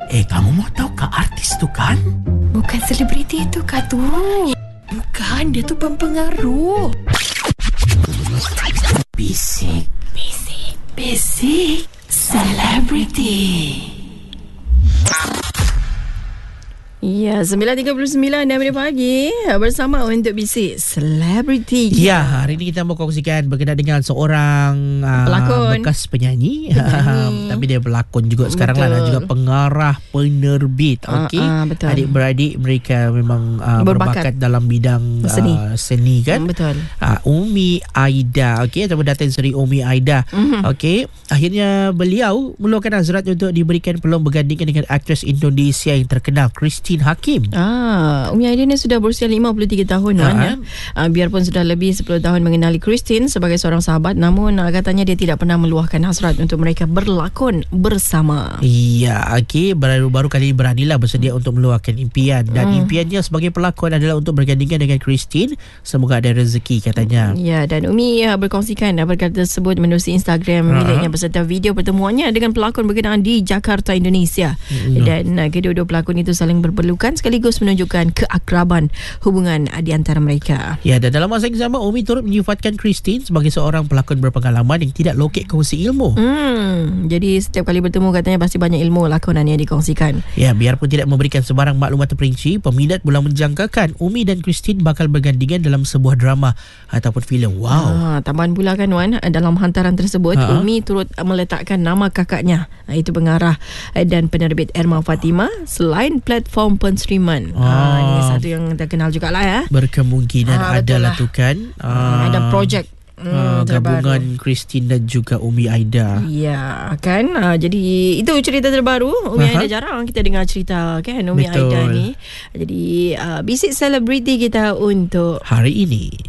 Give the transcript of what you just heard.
Kamu mau tahu ke artis tu kan? Bukan selebriti tu Kak tu. Bukan, dia tu pempengaruh. Bisik selebriti. Ya, 9.39 daripada pagi bersama untuk bisik selebriti. Ya, hari ini kita mau kongsikan berkenaan dengan seorang pelakon, bekas penyanyi. Tapi dia pelakon juga sekarang lah, dan juga pengarah penerbit. Okey. Betul. Adik-beradik mereka memang berbakat dalam bidang seni kan. Betul. Umi Aida, okey, ataupun Datin Seri Umi Aida. Okey, akhirnya beliau meluahkan hasrat untuk diberikan peluang bergandingan dengan aktris Indonesia yang terkenal Christine Hakim. Umi Aida ni sudah berusia 53 tahun ya. Biarpun sudah lebih 10 tahun mengenali Christine sebagai seorang sahabat, namun katanya dia tidak pernah meluahkan hasrat untuk mereka berlakon bersama. Iya, okey, baru-baru kali ini beranilah bersedia untuk meluahkan impian, dan impiannya sebagai pelakon adalah untuk bergandingan dengan Christine. Semoga ada rezeki katanya. Ya, dan Umi berkongsikan perkara tersebut menerusi Instagram miliknya beserta video pertemuannya dengan pelakon berkenaan di Jakarta, Indonesia. Dan kedua-dua pelakon itu saling berpelukan sekaligus menunjukkan keakraban hubungan di antara mereka. Ya, dan dalam masa yang sama Umi turut menyifatkan Christine sebagai seorang pelakon berpengalaman yang tidak lokek kongsi ilmu. Jadi setiap kali bertemu katanya pasti banyak ilmu lakonan yang dikongsikan. Ya, biarpun tidak memberikan sebarang maklumat terperinci, peminat mula menjangkakan Umi dan Christine bakal bergandingan dalam sebuah drama ataupun filem. Wow. Tambahan pula kan Wan, dalam hantaran tersebut Umi turut meletakkan nama kakaknya, itu pengarah dan penerbit Erma Fatimah, selain platform penseriman. Ini satu yang terkenal jugalah ya. Berkemungkinan adalah tu kan. Ada projek gabungan Christine dan juga Umi Aida. Ya kan. Jadi itu cerita terbaru Umi Aida. Jarang kita dengar cerita kan Umi Aida ni. Jadi bisik selebriti kita untuk hari ini.